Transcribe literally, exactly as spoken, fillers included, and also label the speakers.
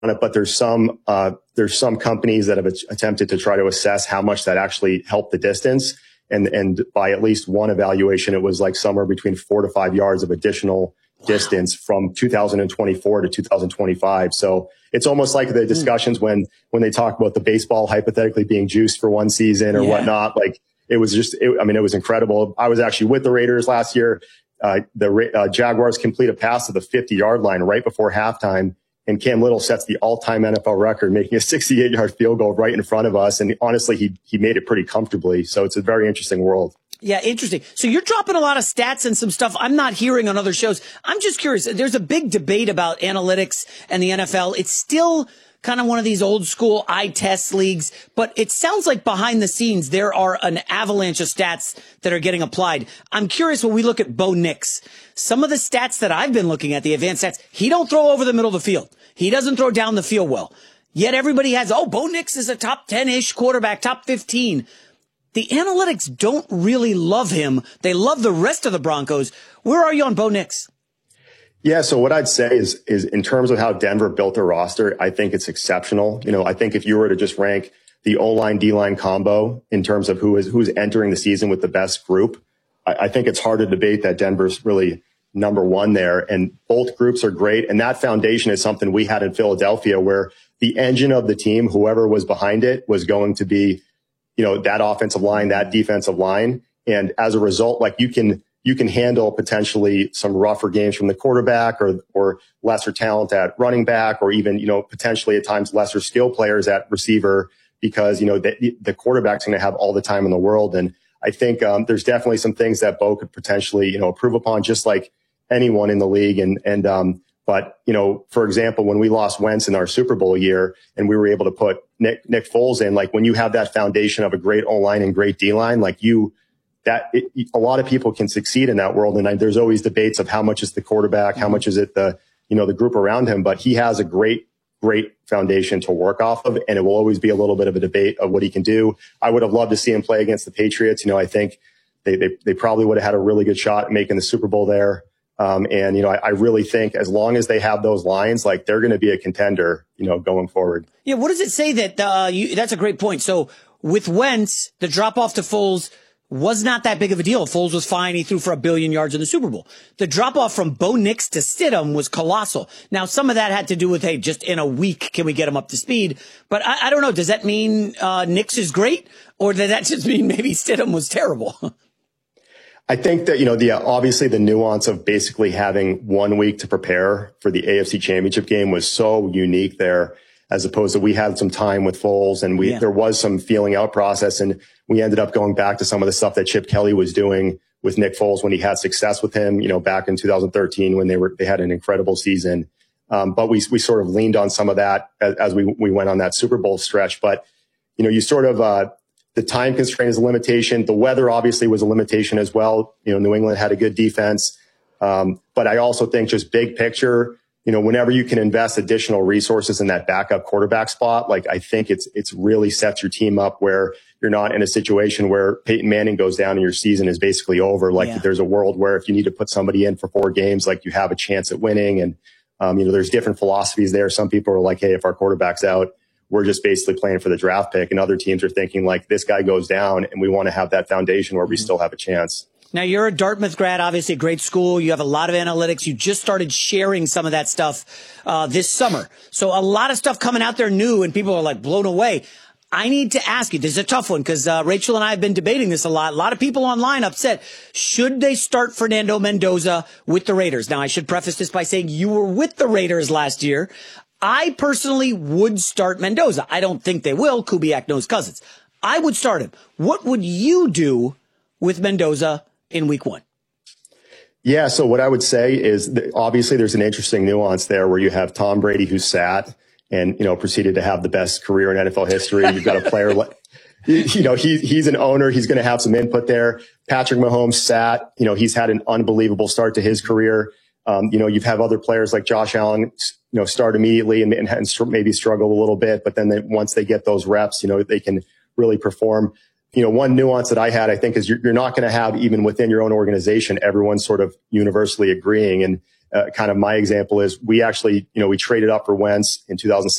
Speaker 1: it, but there's some, uh, there's some companies that have attempted to try to assess how much that actually helped the distance. And, and by at least one evaluation, it was like somewhere between four to five yards of additional wow. distance from two thousand twenty-four to two thousand twenty-five. So it's almost like the discussions mm. when, when they talk about the baseball hypothetically being juiced for one season or yeah. whatnot. Like it was just, it, I mean, it was incredible. I was actually with the Raiders last year. Uh, the uh, Jaguars complete a pass to the fifty yard line right before halftime. And Cam Little sets the all-time N F L record, making a sixty-eight yard field goal right in front of us. And honestly, he he made it pretty comfortably. So it's a very interesting world.
Speaker 2: Yeah, interesting. So you're dropping a lot of stats and some stuff I'm not hearing on other shows. I'm just curious. There's a big debate about analytics and the N F L. It's still kind of one of these old school eye test leagues, but it sounds like behind the scenes, there are an avalanche of stats that are getting applied. I'm curious when we look at Bo Nix, some of the stats that I've been looking at, the advanced stats, he don't throw over the middle of the field. He doesn't throw down the field well. Yet everybody has, oh, Bo Nix is a top ten-ish quarterback, top fifteen. The analytics don't really love him. They love the rest of the Broncos. Where are you on Bo Nix?
Speaker 1: Yeah. So what I'd say is, is in terms of how Denver built their roster, I think it's exceptional. You know, I think if you were to just rank the O-line, D-line combo in terms of who is, who's entering the season with the best group, I, I think it's hard to debate that Denver's really number one there. And both groups are great. And that foundation is something we had in Philadelphia where the engine of the team, whoever was behind it, was going to be, you know, that offensive line, that defensive line. And as a result, like you can, you can handle potentially some rougher games from the quarterback or, or lesser talent at running back, or even, you know, potentially at times lesser skill players at receiver because, you know, the, the quarterback's going to have all the time in the world. And I think, um, there's definitely some things that Bo could potentially, you know, improve upon just like anyone in the league. And, and, um, but, you know, for example, when we lost Wentz in our Super Bowl year and we were able to put Nick, Nick Foles in, like when you have that foundation of a great O-line and great D-line, like you, that it, a lot of people can succeed in that world. And I, there's always debates of how much is the quarterback, how much is it the, you know, the group around him, but he has a great, great foundation to work off of. And it will always be a little bit of a debate of what he can do. I would have loved to see him play against the Patriots. You know, I think they, they, they probably would have had a really good shot at making the Super Bowl there. Um, and, you know, I, I really think as long as they have those lines, like they're going to be a contender, you know, going forward.
Speaker 2: Yeah. What does it say that, uh, you, that's a great point. So with Wentz, the drop off to Foles was not that big of a deal. Foles was fine. He threw for a billion yards in the Super Bowl. The drop off from Bo Nix to Stidham was colossal. Now, some of that had to do with, hey, just in a week, can we get him up to speed? But I, I don't know. Does that mean, uh, Nix is great, or does that just mean maybe Stidham was terrible?
Speaker 1: I think that, you know, the, obviously the nuance of basically having one week to prepare for the A F C Championship game was so unique there, as opposed to we had some time with Foles and we, yeah. there was some feeling out process, and we ended up going back to some of the stuff that Chip Kelly was doing with Nick Foles when he had success with him, you know, back in two thousand thirteen when they were, they had an incredible season. Um, but we, we sort of leaned on some of that as, as we, we went on that Super Bowl stretch. But, you know, you sort of, uh, the time constraint is a limitation. The weather obviously was a limitation as well. You know, New England had a good defense. Um, but I also think just big picture, you know, whenever you can invest additional resources in that backup quarterback spot, like I think it's, it's really sets your team up where you're not in a situation where Peyton Manning goes down and your season is basically over. Like yeah. there's a world where if you need to put somebody in for four games, like you have a chance at winning. And, um, you know, there's different philosophies there. Some people are like, hey, if our quarterback's out, we're just basically playing for the draft pick. And other teams are thinking like this guy goes down and we want to have that foundation where we mm-hmm. still have a chance.
Speaker 2: Now, you're a Dartmouth grad, obviously a great school. You have a lot of analytics. You just started sharing some of that stuff uh this summer. So a lot of stuff coming out there new, and people are like blown away. I need to ask you, this is a tough one because uh, Rachel and I have been debating this a lot. A lot of people online upset. Should they start Fernando Mendoza with the Raiders? Now, I should preface this by saying you were with the Raiders last year. I personally would start Mendoza. I don't think they will. Kubiak knows Cousins. I would start him. What would you do with Mendoza in week one?
Speaker 1: Yeah. So what I would say is that obviously there's an interesting nuance there where you have Tom Brady who sat and, you know, proceeded to have the best career in N F L history. You've got a player like, you know, he, he's an owner. He's going to have some input there. Patrick Mahomes sat, you know, he's had an unbelievable start to his career. Um, you know, you've have other players like Josh Allen, you know, start immediately and, and, and maybe struggle a little bit, but then they, once they get those reps, you know, they can really perform. You know, one nuance that I had, I think, is you're, you're not going to have, even within your own organization, everyone sort of universally agreeing. And uh, kind of my example is we actually, you know, we traded up for Wentz in two thousand